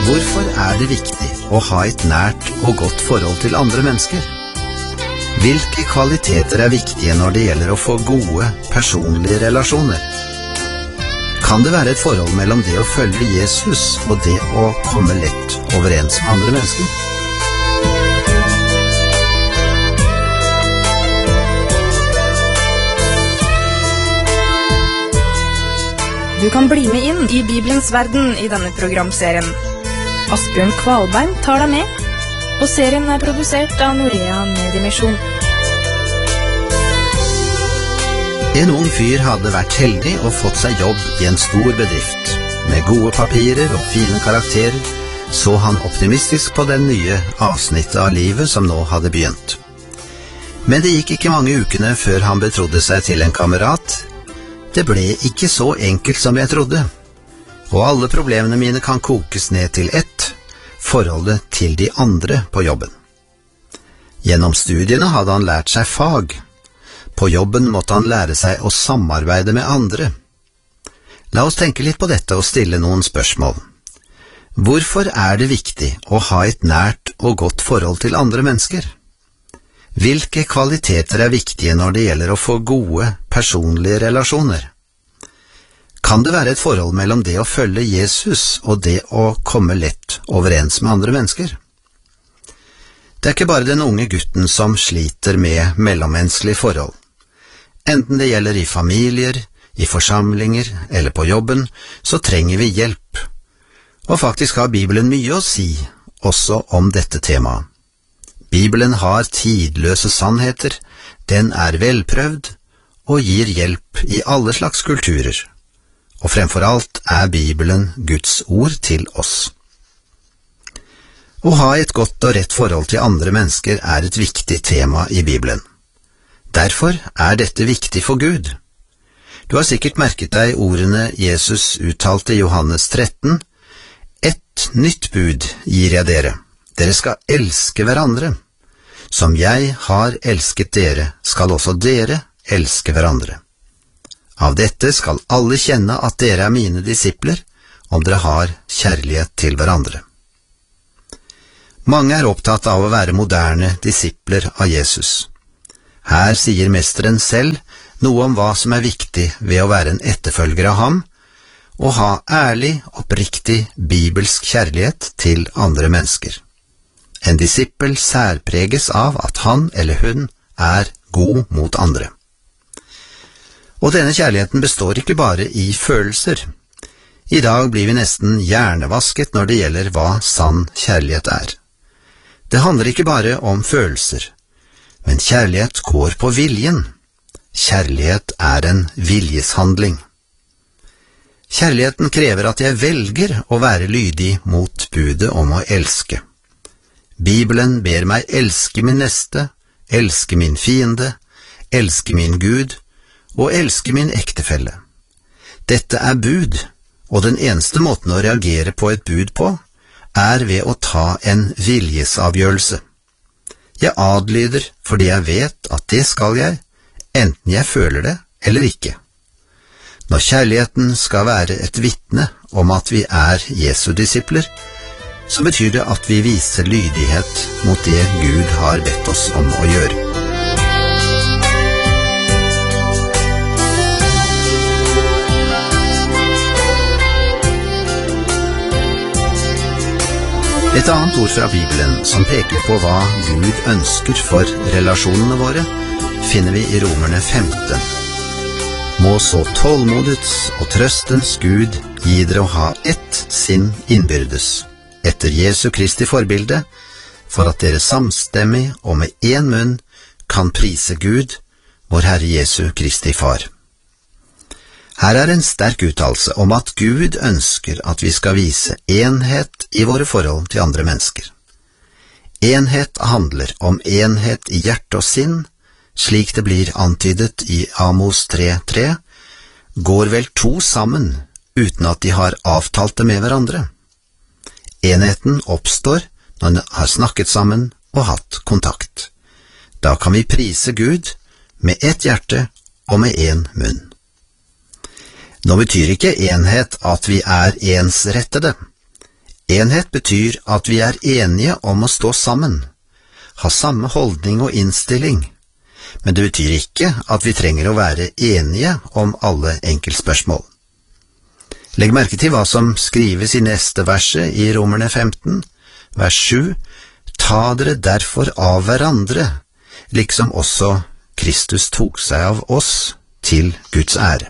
Hvorfor er det viktig å ha et nært og godt forhold til andre mennesker? Hvilke kvaliteter er viktige når det gjelder å få gode, personlige relasjoner? Kan det være et forhold mellom det å følge Jesus og det å komme lett overens med andre mennesker? Du kan bli med inn i Bibelens verden i denne programserien. Asbjørn Kvalbein tar deg med, og serien er produsert av Norea Mediemisjon. En ung fyr hadde vært heldig og fått seg jobb i en stor bedrift. Med gode papirer og fine karakterer så han optimistisk på den nye avsnittet av livet som nå hadde begynt. Men det gikk ikke mange ukene før han betrodde seg til en kamerat. Det ble ikke så enkelt som jeg trodde, og alle problemene mine kan kokes ned til ett, forholdet til de andre på jobben. Gjennom studiene hadde han lært seg fag. På jobben måtte han lære seg å samarbeide med andre. La oss tenke litt på dette og stille noen spørsmål. Hvorfor er det viktig å ha et nært og godt forhold til andre mennesker? Hvilke kvaliteter er viktige når det gjelder å få gode, personlige relasjoner? Kan det være et forhold mellom det å følge Jesus og det å komme lett overens med andre mennesker? Det er ikke bare den unge gutten som sliter med mellommenneskelige forhold. Enten det gjelder i familier, i forsamlinger eller på jobben, så trenger vi hjelp. Og faktisk har Bibelen mye å si, også om dette temaet. Bibelen har tidløse sannheter, den er velprøvd og gir hjelp i alle slags kulturer. Og fremfor alt er Bibelen Guds ord til oss. Å ha et godt og rett forhold til andre mennesker er et viktig tema i Bibelen. Derfor er dette viktig for Gud. Du har sikkert merket deg ordene Jesus uttalte i Johannes 13. Et nytt bud gir jeg dere. Dere skal elske hverandre. Som jeg har elsket dere, skal også dere elske hverandre. Av dette skal alle kjenne at dere er mine disipler, om dere har kjærlighet til hverandre. Mange er opptatt av å være moderne disipler av Jesus. Her sier mesteren selv noe om hva som er viktig ved å være en etterfølger av ham, og ha ærlig, oppriktig, bibelsk kjærlighet til andre mennesker. En disippel særpreges av at han eller hun er god mot andre. Og denne kjærligheten består ikke bare i følelser. I dag blir vi nesten hjernevasket når det gjelder hva sann kjærlighet er. Det handler ikke bare om følelser, men kjærlighet går på viljen. Kjærlighet er en viljeshandling. Kjærligheten krever at jeg velger å være lydig mot budet om å elske. Bibelen ber meg elske min neste, elske min fiende, elske min Gud og elske min ektefelle. Dette er bud, og den eneste måten å reagere på et bud på er ved å ta en viljesavgjørelse. Jeg adlyder fordi jeg vet at det skal jeg, enten jeg føler det eller ikke. Når kjærligheten skal være et vitne om at vi er Jesu disipler, så betyr det at vi viser lydighet mot det Gud har bedt oss om å gjøre. Et annet ord fra Bibelen som peker på hva Gud ønsker for relasjonene våre, finner vi i Romerne 15. Må så tålmodets og trøstens Gud gi dere å ha ett sinn innbyrdes, etter Jesu Kristi forbilde, for at dere samstemmig og med én munn kan prise Gud, vår Herre Jesu Kristi Far. Her er en sterk uttalelse om at Gud ønsker at vi skal vise enhet i våre forhold til andre mennesker. Enhet handler om enhet i hjerte og sinn, slik det blir antydet i Amos 3:3, går vel to sammen uten at de har avtalt det med hverandre. Enheten oppstår når en har snakket sammen og hatt kontakt. Da kan vi prise Gud med ett hjerte og med én munn. Nå betyr ikke enhet at vi er ensrettede. Enhet betyr at vi er enige om å stå sammen, ha samme holdning og innstilling, men det betyr ikke at vi trenger å være enige om alle enkeltspørsmål. Legg merke til hva som skrives i neste verset i Romerne 15, vers 7. Ta dere derfor av hverandre, liksom også Kristus tok seg av oss til Guds ære.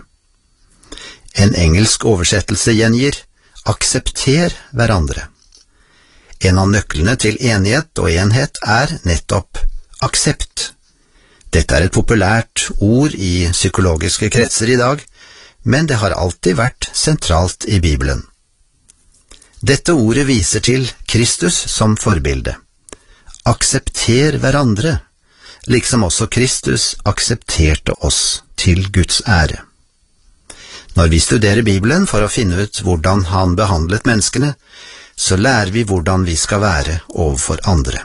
En engelsk oversettelse gjengir aksepter hverandre. En av nøklene til enighet og enhet er nettopp aksept. Dette er et populært ord i psykologiske kretser i dag, men det har alltid vært sentralt i Bibelen. Dette ordet viser til Kristus som forbilde. Aksepter hverandre, liksom også Kristus aksepterte oss til Guds ære. Når vi studerer Bibelen for å finne ut hvordan han behandlet menneskene, så lærer vi hvordan vi skal være overfor andre.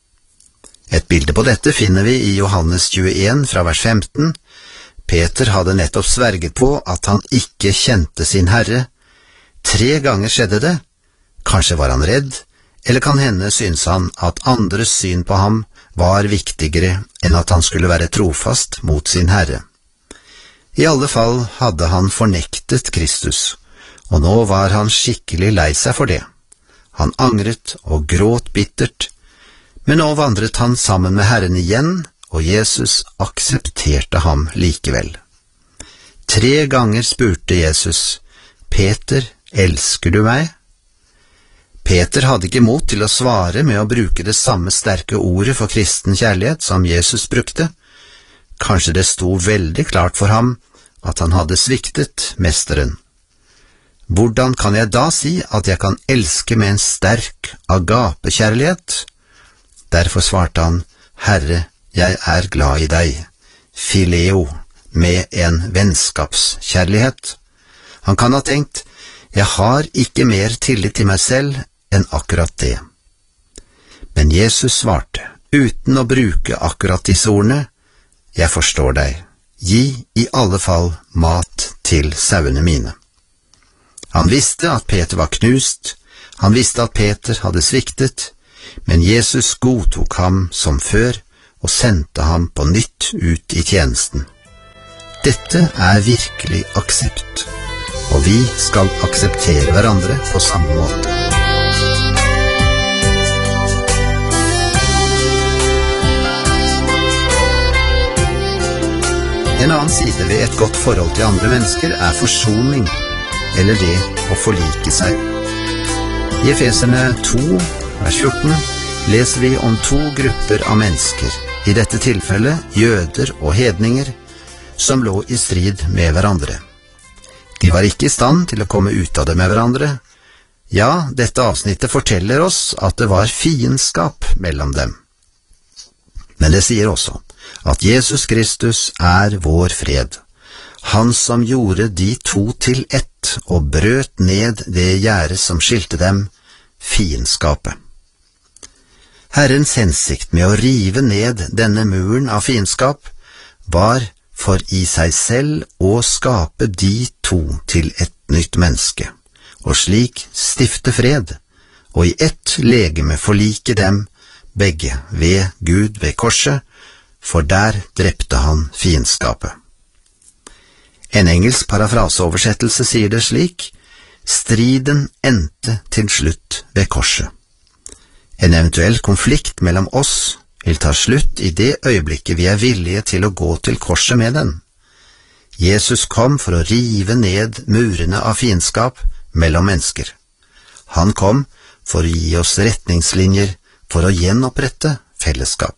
Et bilde på dette finner vi i Johannes 21 fra vers 15. Peter hadde nettopp sverget på at han ikke kjente sin Herre. 3 ganger skjedde det. Kanskje var han redd, eller kan hende synes han at andres syn på ham var viktigere enn at han skulle være trofast mot sin Herre. I alle fall hadde han fornektet Kristus, og nå var han skikkelig lei seg for det. Han angret og gråt bittert, men nå vandret han sammen med Herren igjen, og Jesus aksepterte ham likevel. 3 ganger spurte Jesus, Peter, elsker du meg? Peter hadde ikke mot til å svare med å bruke det samme sterke ordet for kristen kjærlighet som Jesus brukte. Kanskje det sto veldig klart for ham at han hadde sviktet mesteren. Hvordan kan jeg da si at jeg kan elske med en sterk agapekjærlighet? Derfor svarte han, Herre, jeg er glad i deg, fileo, med en vennskapskjærlighet. Han kan ha tenkt, jeg har ikke mer tillit til meg selv enn akkurat det. Men Jesus svarte, uten å bruke akkurat disse ordene, jeg forstår deg, gi i alle fall mat til sauene mine. Han visste at Peter var knust, han visste at Peter hadde sviktet, men Jesus godtok ham som før og sendte ham på nytt ut i tjenesten. Dette er virkelig aksept, og vi skal akseptere hverandre på samme måte. En annen side ved et godt forhold til andre mennesker er forsoning, eller det å forlike seg. I Efeserne 2, vers 14, leser vi om 2 grupper av mennesker, i dette tilfellet jøder og hedninger, som lå i strid med hverandre. De var ikke i stand til å komme ut av det med hverandre. Ja, dette avsnittet forteller oss at det var fiendskap mellom dem. Men det sier også at Jesus Kristus er vår fred, han som gjorde de 2 til ett og brøt ned det gjerde som skilte dem, fiendskapet. Herrens hensikt med å rive ned denne muren av fiendskap var for i seg selv å skape de 2 til et nytt menneske, og slik stifte fred, og i ett legeme forlike dem begge ved Gud ved korset, for der drepte han fiendskapet. En engelsk parafraseoversettelse sier det slik, striden endte til slutt ved korset. En eventuell konflikt mellom oss vil ta slutt i det øyeblikket vi er villige til å gå til korset med den. Jesus kom for å rive ned murene av fiendskap mellom mennesker. Han kom for å gi oss retningslinjer for å gjenopprette fellesskap.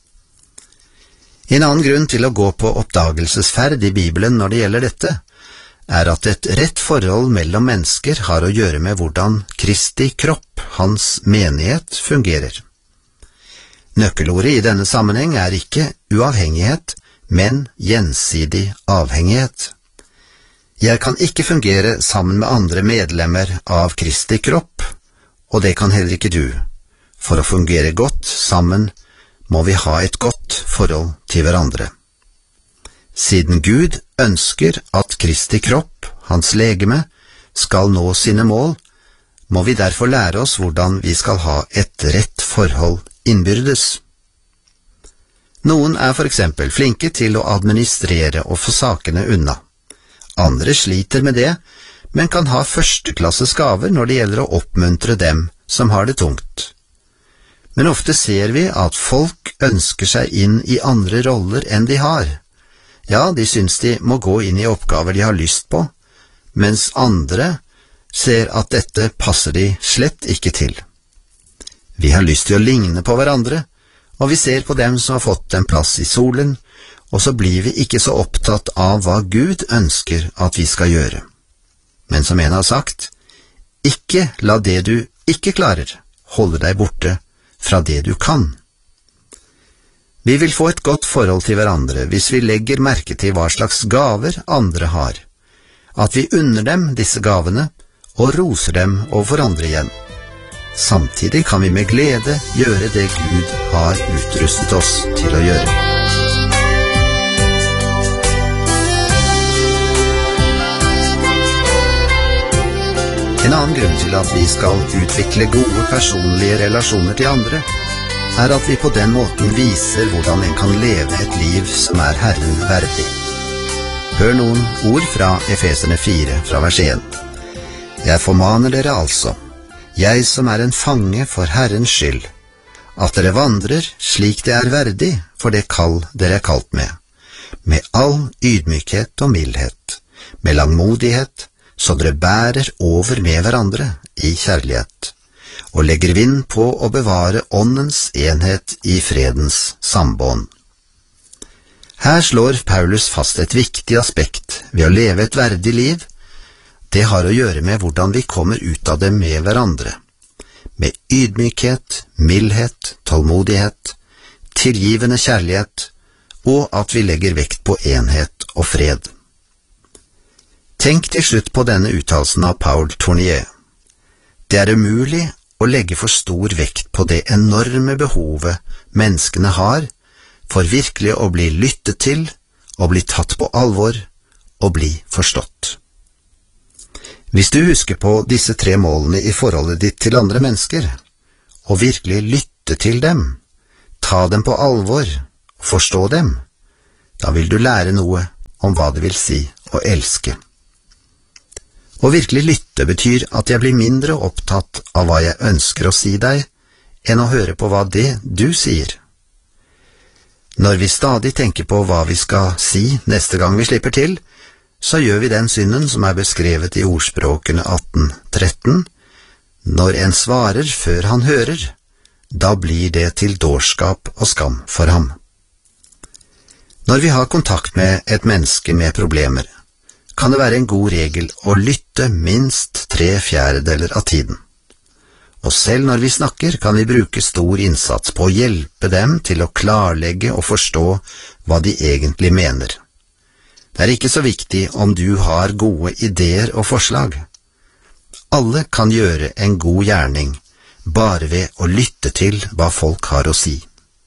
En annen grunn til å gå på oppdagelsesferd i Bibelen når det gjelder dette, er at et rett forhold mellom mennesker har å gjøre med hvordan Kristi kropp, hans menighet, fungerer. Nøkkelordet i denne sammenheng er ikke uavhengighet, men gjensidig avhengighet. Jeg kan ikke fungere sammen med andre medlemmer av Kristi kropp, og det kan heller ikke du. For å fungere godt sammen må vi ha et godt forhold til hverandre. Siden Gud ønsker at Kristi kropp, hans legeme, skal nå sine mål, må vi derfor lære oss hvordan vi skal ha et rett forhold innbyrdes. Noen for eksempel flinke til å administrere og få sakene unna. Andre sliter med det, men kan ha førsteklasses gaver når det gjelder å oppmuntre dem som har det tungt. Men ofte ser vi at folk ønsker seg inn i andre roller enn de har. Ja, de synes de må gå inn i oppgaver de har lyst på, mens andre ser at dette passer de slett ikke til. Vi har lyst til å ligne på hverandre, og vi ser på dem som har fått en plass i solen, og så blir vi ikke så opptatt av hva Gud ønsker at vi skal gjøre. Men som en har sagt, ikke la det du ikke klarer holde deg borte fra det du kan. Vi vil få et godt forhold til hverandre hvis vi legger merke til hva slags gaver andre har, at vi unner dem disse gavene og roser dem overfor andre igjen. Samtidig kan vi med glede gjøre det Gud har utrustet oss til å gjøre. En annen grunn til at vi skal utvikle gode personlige relasjoner til andre, at vi på den måten viser hvordan en kan leve et liv som Herren verdig. Hør noen ord fra Efeserne 4, fra vers 1. Jeg formaner dere altså, jeg som en fange for Herrens skyld, at dere vandrer slik det verdig for det kall dere kalt med all ydmykhet og mildhet, med langmodighet, så dere bærer over med hverandre i kjærlighet, og legger vind på å bevare åndens enhet i fredens sambånd. Her slår Paulus fast et viktig aspekt ved å leve et verdig liv. Det har å gjøre med hvordan vi kommer ut av det med hverandre, med ydmykhet, mildhet, tålmodighet, tilgivende kjærlighet, og at vi legger vekt på enhet og fred. Tenk til slutt på denne uttalelsen av Paul Tournier. Det umulig å legge for stor vekt på det enorme behovet menneskene har for virkelig å bli lyttet til, å bli tatt på alvor og bli forstått. Hvis du husker på disse 3 målene i forholdet ditt til andre mennesker, og virkelig lytte til dem, ta dem på alvor, forstå dem, da vil du lære noe om hva det vil si å elske. Å virkelig lytte betyr at jeg blir mindre opptatt av hva jeg ønsker å si deg, enn å høre på hva det du sier. Når vi stadig tenker på hva vi skal si neste gang vi slipper til, så gjør vi den synden som beskrevet i ordspråkene 18:13. Når en svarer før han hører, da blir det til dårskap og skam for ham. Når vi har kontakt med et menneske med problemer, kan det være en god regel å lytte minst 3/4 av tiden. Og selv når vi snakker, kan vi bruke stor innsats på å hjelpe dem til å klarlegge og forstå hva de egentlig mener. Det ikke så viktig om du har gode ideer og forslag. Alle kan gjøre en god gjerning bare ved å lytte til hva folk har å si.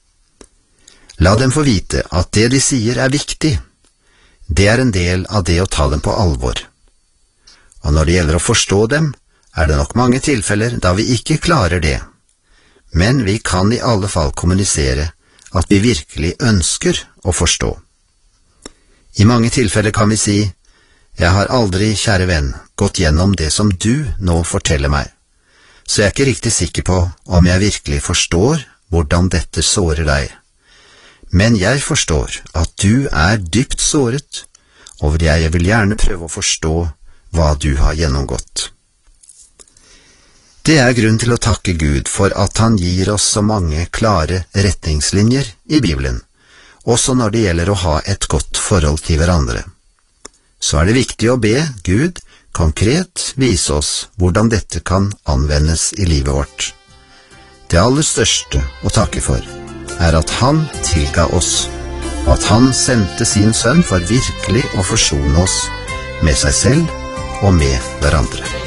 La dem få vite at det de sier viktig. Det en del av det å ta dem på alvor. Og når det gjelder å forstå dem, det nok mange tilfeller da vi ikke klarer det. Men vi kan i alle fall kommunisere at vi virkelig ønsker å forstå. I mange tilfeller kan vi si, jeg har aldri, kjære venn, gått gjennom det som du nå forteller meg, så jeg ikke riktig sikker på om jeg virkelig forstår hvordan dette sårer deg. Men jeg forstår at du dypt såret, og jeg vil gjerne prøve å forstå hva du har gjennomgått. Det grunn til å takke Gud for at han gir oss så mange klare retningslinjer i Bibelen, også når det gjelder å ha et godt forhold til hverandre. Så det viktig å be Gud konkret vise oss hvordan dette kan anvendes i livet vårt. Det aller største å takke for at han tilga oss, og at han sendte sin sønn for virkelig å forsone oss med seg selv og med hverandre.